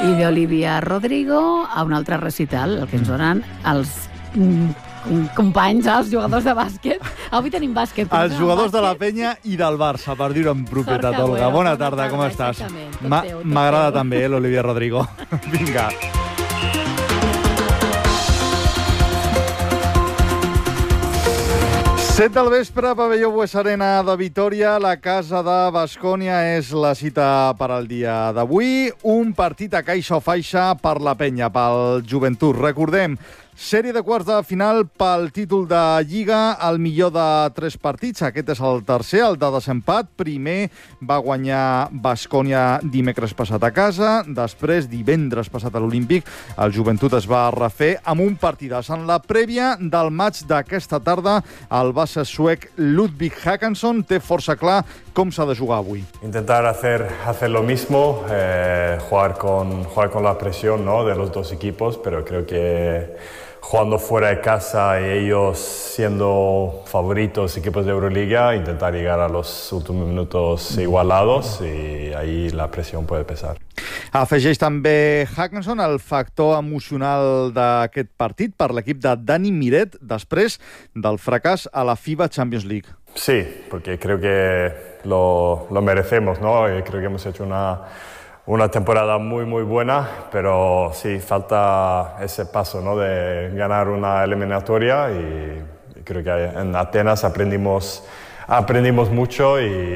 I d'Olivia Rodrigo a un altre recital, el que ens donen els companys, els jugadors de bàsquet. Avui tenim bàsquet. Els jugadors de la Penya i del Barça, per dir-ho en propietat, Olga. Bona tarda, com estàs? M'agrada també, l'Olivia Rodrigo. Vinga. 7 del vespre, pavelló Bues Arena de Vitoria. La casa de Baskonia és la cita per al dia d'avui. Un partit a caixa o faixa per la Penya, pel Joventut. Recordem, sèrie de quarts de final pel títol de Lliga, el millor de 3 partits. Aquest és el tercer, el de desempat. Primer va guanyar Baskonia dimecres passat a casa. Després, divendres passat a l'Olímpic, el Joventut es va refer amb un partidàs. En la prèvia del maig d'aquesta tarda, el base suec Ludvig Håkansson té força clar com s'ha de jugar avui. Intentar hacer lo mismo, jugar con la presión, ¿no?, de los dos equipos, pero creo que jugando fuera de casa y ellos siendo favoritos equipos de Euroliga, intentar llegar a los últimos minutos igualados y ahí la presión puede pesar. Afegeix també Håkansson el factor emocional d'aquest partit per l'equip de Dani Miret després del fracàs a la FIBA Champions League. Sí, porque creo que lo merecemos, ¿no? Creo que hemos hecho una temporada muy, muy buena, pero sí, falta ese paso, ¿no?, de ganar una eliminatoria y creo que en Atenas aprendimos mucho y